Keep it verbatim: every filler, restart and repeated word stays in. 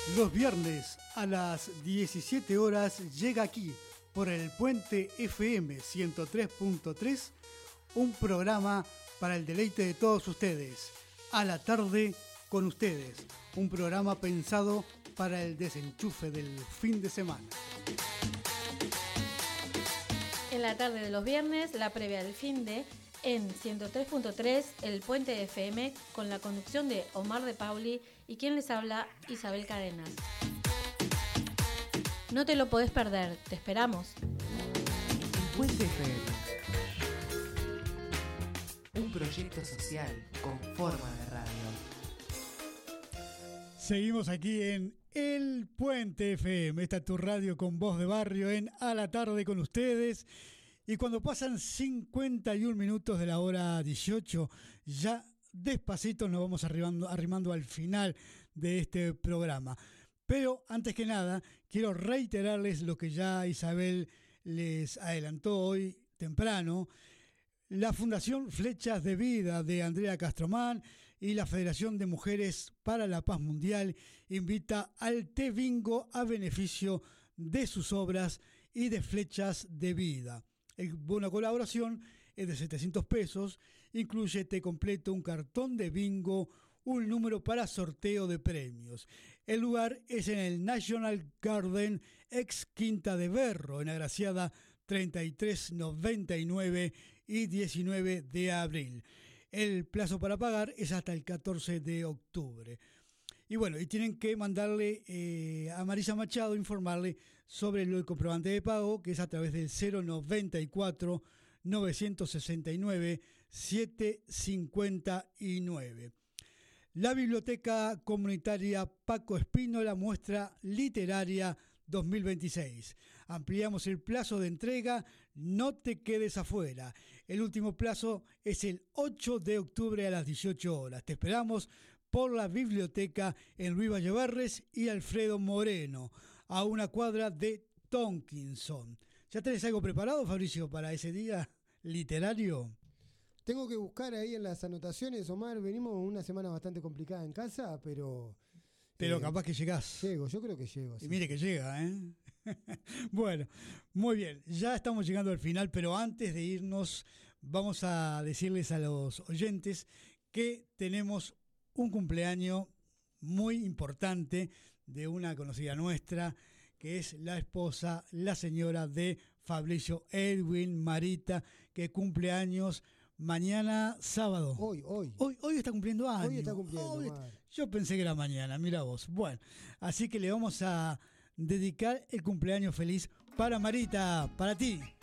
Los viernes a las diecisiete horas llega aquí, por el Puente F M ciento tres punto tres, un programa para el deleite de todos ustedes. A la tarde con ustedes, un programa pensado para el desenchufe del fin de semana. En la tarde de los viernes, la previa del fin de en ciento tres punto tres, el Puente F M, con la conducción de Omar de Pauli y quien les habla, Isabel Cadenas. No te lo podés perder, te esperamos. El Puente F M, un proyecto social con forma de radio. Seguimos aquí en El Puente F M, esta es tu radio con voz de barrio en A la Tarde con ustedes. Y cuando pasan cincuenta y un minutos de la hora dieciocho, ya despacito nos vamos arrimando, arrimando al final de este programa. Pero antes que nada, quiero reiterarles lo que ya Isabel les adelantó hoy temprano. La Fundación Flechas de Vida de Andrea Castromán y la Federación de Mujeres para la Paz Mundial invita al té bingo a beneficio de sus obras y de Flechas de Vida. El bono colaboración es de setecientos pesos, incluye té completo, un cartón de bingo, un número para sorteo de premios. El lugar es en el National Garden, ex Quinta de Berro, en Agraciada treinta y tres noventa y nueve y diecinueve de abril. El plazo para pagar es hasta el catorce de octubre. Y bueno, y tienen que mandarle eh, a Marisa Machado, informarle sobre el comprobante de pago, que es a través del cero noventa y cuatro, novecientos sesenta y nueve, setecientos cincuenta y nueve. La Biblioteca Comunitaria Paco Espínola, muestra literaria dos mil veintiséis. Ampliamos el plazo de entrega, no te quedes afuera. El último plazo es el ocho de octubre a las dieciocho horas. Te esperamos por la biblioteca en Luis Valleverres y Alfredo Moreno, a una cuadra de Tonkinson. ¿Ya tenés algo preparado, Fabricio, para ese día literario? Tengo que buscar ahí en las anotaciones, Omar. Venimos una semana bastante complicada en casa, pero... Pero eh, capaz que llegás. Llego, yo creo que llego. Sí. Y mire que llega, ¿eh? Bueno, muy bien. Ya estamos llegando al final, pero antes de irnos, vamos a decirles a los oyentes que tenemos un cumpleaños muy importante de una conocida nuestra, que es la esposa, la señora de Fabricio, Edwin Marita, que cumple años mañana sábado. Hoy, hoy. Hoy, hoy está cumpliendo años. Hoy está cumpliendo, Hoy- madre. Yo pensé que era mañana, mira vos. Bueno, así que le vamos a dedicar el cumpleaños feliz para Marita, para ti.